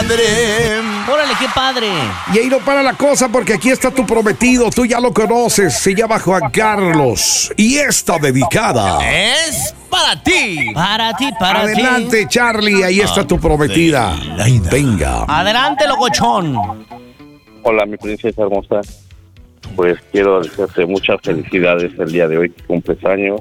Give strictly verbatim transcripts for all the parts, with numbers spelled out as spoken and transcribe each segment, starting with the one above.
padre. Órale, qué padre. Y ahí no para la cosa porque aquí está tu prometido, tú ya lo conoces, se llama Juan Carlos. Y esta dedicada Es para ti. Para ti, para ti. Adelante, Charlie, ahí está tu prometida. Venga. Adelante, locochón. Hola, mi princesa hermosa. Pues quiero desearte muchas felicidades el día de hoy que cumples años.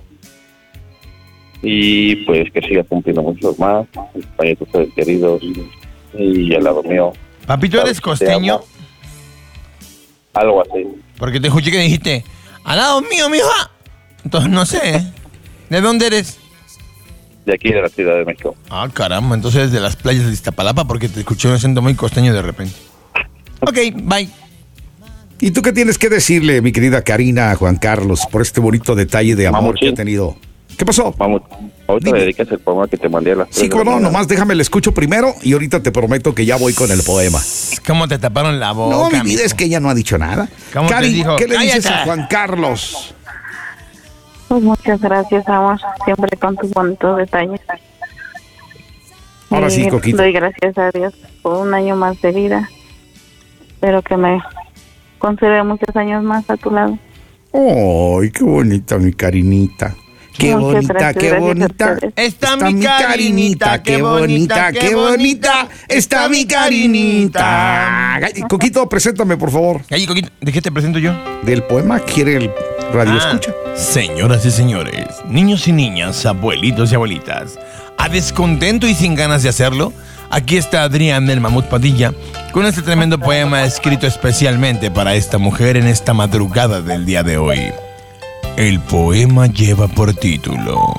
Y pues que sigas cumpliendo muchos más. España, tus seres queridos. Y al lado mío. Papito, ¿eres costeño? Algo así. Porque te escuché que dijiste, al lado mío, mija. Entonces no sé. ¿De dónde eres? De aquí, de la Ciudad de México. Ah, caramba, entonces eres de las playas de Iztapalapa porque te escuché un acento muy costeño de repente. Ok, bye. ¿Y tú qué tienes que decirle, mi querida Karina, a Juan Carlos, por este bonito detalle de amor Mamuchín. que ha tenido? ¿Qué pasó? Vamos, ahorita Dime. le dedicas el poema que te mandé a las tres Sí, de la cómo no, mañana. nomás déjame el escucho primero y ahorita te prometo que ya voy con el poema. ¿Cómo te taparon la boca? No, mi vida mijo? es que ella no ha dicho nada. ¿Cómo te Cari, dijo? ¿qué le dices ¡Cállate! a Juan Carlos? Pues muchas gracias, amor, siempre con tus bonitos detalles. Ahora Y sí, Coquito. Doy gracias a Dios por un año más de vida. Espero que me conceda muchos años más a tu lado. ¡Ay, qué bonita mi Karinita! ¡Qué Muchas bonita, gracias, qué gracias a bonita! ustedes. Está mi Karinita, qué bonita, qué bonita. ¡Está mi Karinita! Ay, Coquito, preséntame, por favor. Ahí, Coquito, ¿de qué te presento yo? Del poema, ¿quiere el radio Ah, escucha? Señoras y señores, niños y niñas, abuelitos y abuelitas, a descontento y sin ganas de hacerlo, aquí está Adrián del Mamut Padilla con este tremendo poema escrito especialmente para esta mujer en esta madrugada del día de hoy. El poema lleva por título: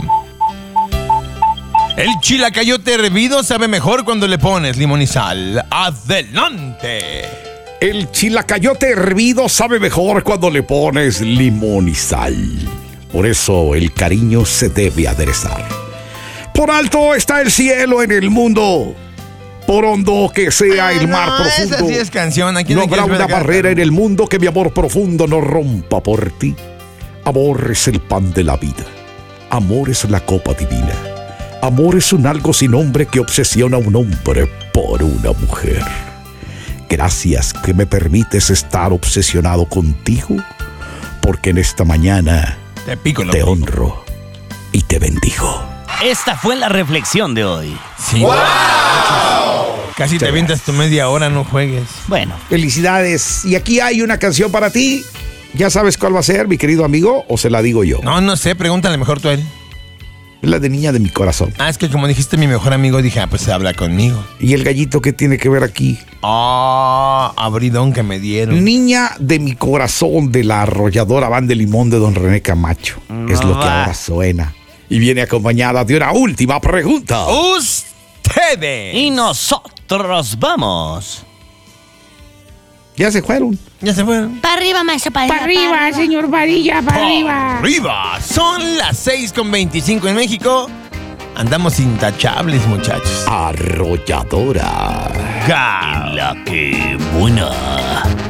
El chilacayote hervido sabe mejor cuando le pones limón y sal. ¡Adelante! El chilacayote hervido sabe mejor cuando le pones limón y sal. Por eso el cariño se debe aderezar. Por alto está el cielo en el mundo. Por hondo que sea el mar no, profundo. esa sí es canción. Aquí No no habrá quieres ver una acá. barrera en el mundo que mi amor profundo no rompa por ti. Amor es el pan de la vida. Amor es la copa divina. Amor es un algo sin nombre que obsesiona a un hombre por una mujer. Gracias que me permites estar obsesionado contigo, porque en esta mañana Te pico, te loco. honro y te bendigo. Esta fue la reflexión de hoy. Sí. Casi te avientas tu media hora, no juegues. Bueno, Felicidades. Y aquí hay una canción para ti. ¿Ya sabes cuál va a ser, mi querido amigo? ¿O se la digo yo? No, no sé, pregúntale mejor tú a él. Es la de Niña de mi corazón. Ah, es que como dijiste mi mejor amigo, dije, ah, pues habla conmigo. ¿Y el gallito qué tiene que ver aquí? Ah, abridón que me dieron. Niña de mi corazón, de la arrolladora Van de Limón de Don René Camacho. Es lo que va. ahora suena. Y viene acompañada de una última pregunta. Ustedes. y nosotros vamos. Ya se fueron. Ya se fueron. Para arriba, maestro, para Para arriba, señor Varilla, para arriba. Arriba. Son las seis con veinticinco en México. Andamos intachables, muchachos. Arrolladora. Ga. La que buena.